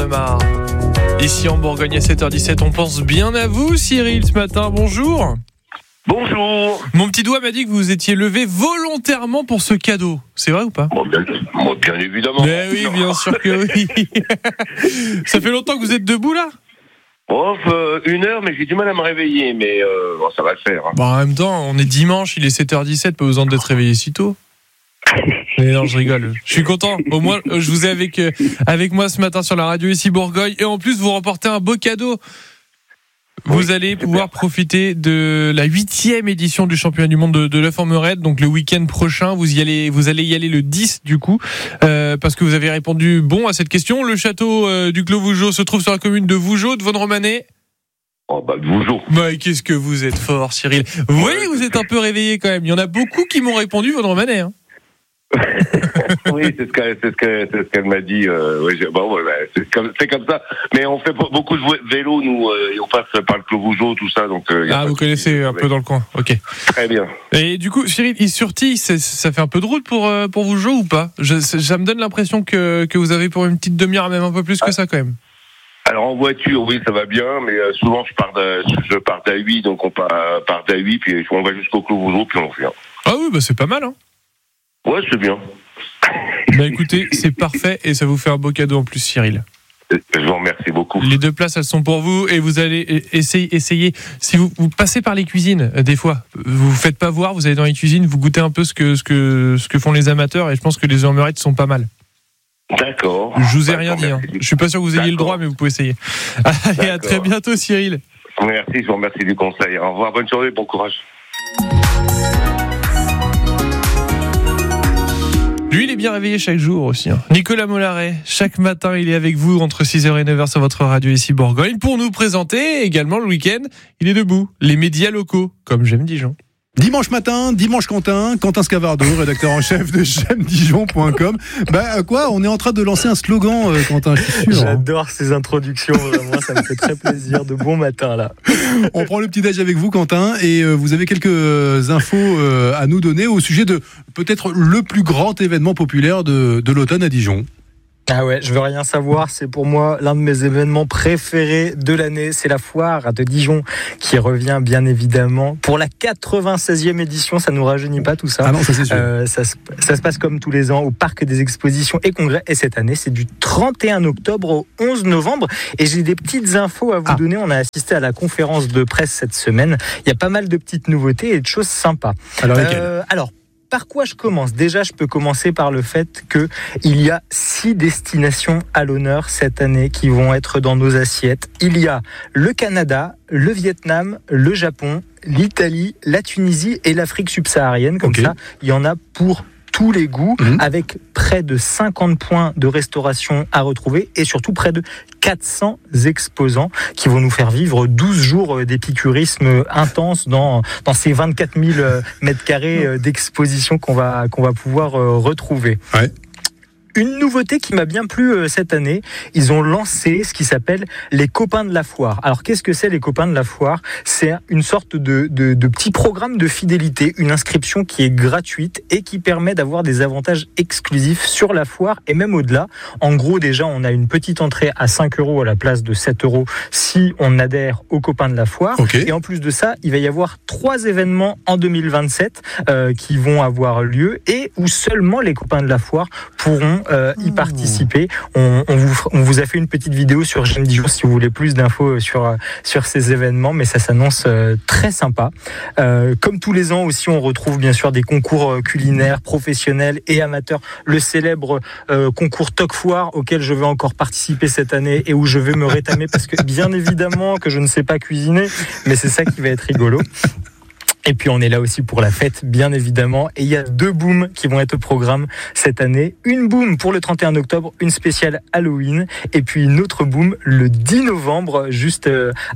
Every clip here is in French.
Mar. Ici en Bourgogne à 7h17, on pense bien à vous Cyril ce matin, bonjour. Bonjour. Mon petit doigt m'a dit que vous étiez levé volontairement pour ce cadeau, c'est vrai ou pas ? Bien évidemment. Mais oui, bien sûr que oui. Ça fait longtemps que vous êtes debout là ? Une heure, mais j'ai du mal à me réveiller, mais ça va le faire. Hein. Bon, en même temps, on est dimanche, il est 7h17, pas besoin d'être réveillé si tôt. Mais non, je rigole. Je suis content. Au moins, je vous ai avec moi ce matin sur la radio ici Bourgogne, et en plus vous remportez un beau cadeau. Vous allez pouvoir profiter de la 8e édition du championnat du monde de l'œuf en meurette. Donc le week-end prochain, vous allez y aller le 10 du coup, parce que vous avez répondu bon à cette question. Le château du Clos Vougeot se trouve sur la commune de Vougeot, de Vaune-Romanée. De Vougeot. Bah, qu'est-ce que vous êtes fort, Cyril. Vous voyez que vous êtes un peu réveillé quand même. Il y en a beaucoup qui m'ont répondu Vaune-Romanée. Hein. Oui, c'est ce qu'elle m'a dit. C'est comme ça. Mais on fait beaucoup de vélo, nous, et on passe par le Clos Vougeot, tout ça. Donc, vous connaissez un peu dans le coin. Ok. Très bien. Et du coup, Cyril, Is-sur-Tille, ça fait un peu de route pour Vougeot ou pas ? Ça me donne l'impression que vous avez pour une petite demi-heure, même un peu plus que ça quand même. Alors en voiture, oui, ça va bien, mais souvent je pars d'Ahuy, donc on part d'Ahuy, puis on va jusqu'au Clos Vougeot, puis on revient. Ah oui, c'est pas mal, hein. Ouais, c'est bien. Écoutez, c'est parfait et ça vous fait un beau cadeau en plus, Cyril. Je vous remercie beaucoup. Les 2 places, elles sont pour vous et vous allez essayer. Si vous passez par les cuisines, des fois, vous vous faites pas voir, vous allez dans les cuisines, vous goûtez un peu ce que font les amateurs et je pense que les œufs en meurette sont pas mal. D'accord. Je vous ai rien dit. Hein. Je suis pas sûr que vous ayez le droit, mais vous pouvez essayer. Allez, à très bientôt, Cyril. Merci, je vous remercie du conseil. Au revoir, bonne journée, bon courage. Lui, il est bien réveillé chaque jour aussi. Hein. Nicolas Mollaret, chaque matin, il est avec vous entre 6h et 9h sur votre radio ici Bourgogne pour nous présenter également le week-end. Il est debout. Les médias locaux, comme J'aime Dijon. Dimanche matin, Dimanche Quentin Scavardo, rédacteur en chef de j'aimedijon.com. On est en train de lancer un slogan, Quentin, je suis sûr. J'adore ces introductions, vraiment, ça me fait très plaisir. De bon matin, là. On prend le petit-déj avec vous, Quentin, et vous avez quelques infos à nous donner au sujet de peut-être le plus grand événement populaire de l'automne à Dijon. Ah ouais, je veux rien savoir, c'est pour moi l'un de mes événements préférés de l'année, c'est la foire de Dijon qui revient bien évidemment pour la 96e édition, ça nous rajeunit pas tout ça. Ah non, ça c'est sûr. Ça se passe comme tous les ans au Parc des Expositions et Congrès et cette année c'est du 31 octobre au 11 novembre et j'ai des petites infos à vous donner, on a assisté à la conférence de presse cette semaine, il y a pas mal de petites nouveautés et de choses sympas. Alors, par quoi je commence ? Déjà, je peux commencer par le fait qu'il y a 6 destinations à l'honneur cette année qui vont être dans nos assiettes. Il y a le Canada, le Vietnam, le Japon, l'Italie, la Tunisie et l'Afrique subsaharienne. Comme ça, il y en a pour tous les goûts, avec près de 50 points de restauration à retrouver et surtout près de 400 exposants qui vont nous faire vivre 12 jours d'épicurisme intense dans ces 24 000 mètres carrés d'exposition qu'on va pouvoir retrouver. Ouais. Une nouveauté qui m'a bien plu cette année, ils ont lancé ce qui s'appelle les copains de la foire. Alors qu'est-ce que c'est les copains de la foire ? C'est une sorte de petit programme de fidélité, une inscription qui est gratuite et qui permet d'avoir des avantages exclusifs sur la foire et même au-delà. En gros, déjà, on a une petite entrée à 5 € à la place de 7 € si on adhère aux copains de la foire. Et en plus de ça, il va y avoir 3 événements en 2027 qui vont avoir lieu et où seulement les copains de la foire pourront y participer. On vous a fait une petite vidéo sur J'aime Dijon si vous voulez plus d'infos sur ces événements, mais ça s'annonce très sympa. Comme tous les ans aussi, on retrouve bien sûr des concours culinaires professionnels et amateurs. Le célèbre concours Toc Foire auquel je vais encore participer cette année et où je vais me rétamer parce que bien évidemment que je ne sais pas cuisiner, mais c'est ça qui va être rigolo. Et puis on est là aussi pour la fête, bien évidemment. Et il y a 2 booms qui vont être au programme cette année. Une boom pour le 31 octobre, une spéciale Halloween. Et puis une autre boom le 10 novembre, juste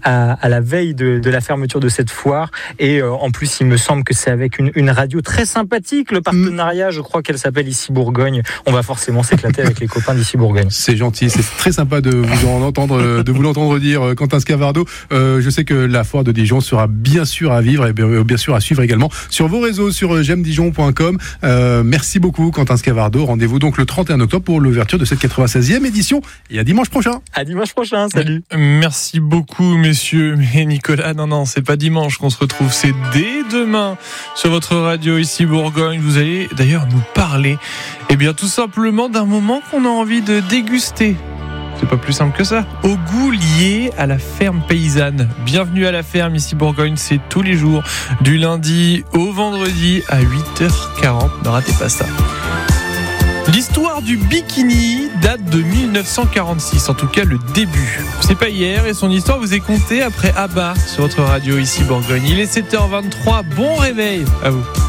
à la veille de la fermeture de cette foire. Et en plus, il me semble que c'est avec une radio très sympathique. Le partenariat, je crois qu'elle s'appelle Ici Bourgogne. On va forcément s'éclater avec les copains d'Ici Bourgogne. C'est gentil, c'est très sympa de vous l'entendre dire, Quentin Scavardo. Je sais que la foire de Dijon sera bien sûr à vivre et bien sûr à suivre également sur vos réseaux, sur j'aime-dijon.com. Merci beaucoup Quentin Scavardo. Rendez-vous donc le 31 octobre pour l'ouverture de cette 96e édition et à dimanche prochain. À dimanche prochain, salut. Merci beaucoup messieurs. Mais Nicolas, non, c'est pas dimanche qu'on se retrouve, c'est dès demain sur votre radio ici Bourgogne. Vous allez d'ailleurs nous parler, tout simplement d'un moment qu'on a envie de déguster. C'est pas plus simple que ça. Au goût lié à la ferme paysanne. Bienvenue à la ferme ici Bourgogne, c'est tous les jours du lundi au vendredi à 8h40. Ne ratez pas ça. L'histoire du bikini date de 1946, en tout cas le début. C'est pas hier et son histoire vous est contée après ABBA sur votre radio ici Bourgogne. Il est 7h23, bon réveil à vous.